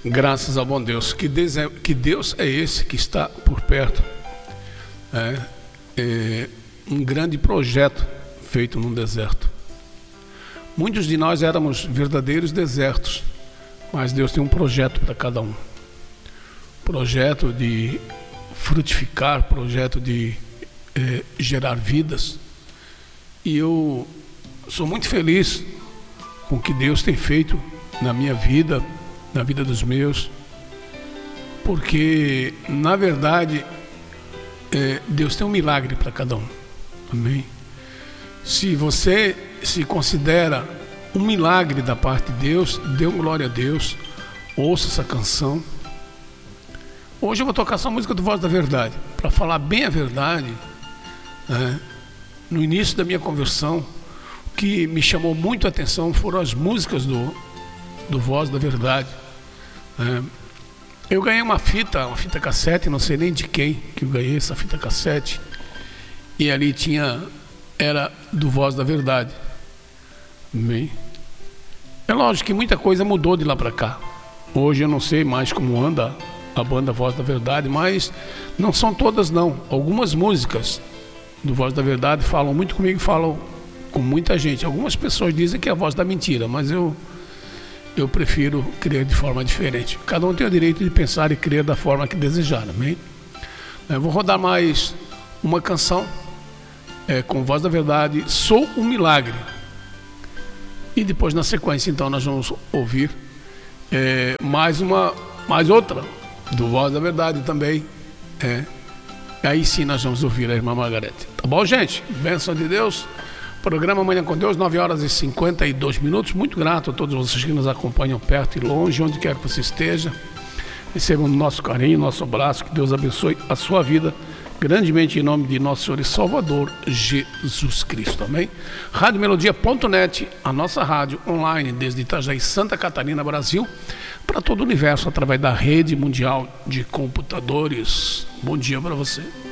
Graças ao bom Deus. Que Deus é esse que está por perto. É um grande projeto feito num deserto. Muitos de nós éramos verdadeiros desertos, mas Deus tem um projeto para cada um. Projeto de frutificar, projeto de gerar vidas. E eu sou muito feliz com o que Deus tem feito na minha vida, na vida dos meus, porque na verdade Deus tem um milagre para cada um. Amém? Se você se considera um milagre da parte de Deus, dê glória a Deus, ouça essa canção. Hoje eu vou tocar essa música do Voz da Verdade. Para falar bem a verdade, no início da minha conversão, o que me chamou muito a atenção foram as músicas do Voz da Verdade. Eu ganhei uma fita cassete, não sei nem de quem que eu ganhei essa fita cassete, e ali era do Voz da Verdade. Bem, é lógico que muita coisa mudou de lá para cá. Hoje eu não sei mais como anda a banda Voz da Verdade, mas não são todas não. Algumas músicas do Voz da Verdade falam muito comigo, falam com muita gente. Algumas pessoas dizem que é a voz da mentira, mas eu prefiro crer de forma diferente. Cada um tem o direito de pensar e crer da forma que desejar, amém? Eu vou rodar mais uma canção com Voz da Verdade, Sou um Milagre. E depois na sequência então nós vamos ouvir mais outra do Voz da Verdade também. Aí sim nós vamos ouvir a irmã Margarete. Tá bom, gente? Bênção de Deus. Programa Manhã com Deus, 9h52. Muito grato a todos vocês que nos acompanham perto e longe, onde quer que você esteja. Recebam o nosso carinho, nosso abraço. Que Deus abençoe a sua vida grandemente em nome de nosso Senhor e Salvador Jesus Cristo. Amém? Radiomelodia.net, a nossa rádio online desde Itajaí, Santa Catarina, Brasil, para todo o universo através da rede mundial de computadores. Bom dia para você.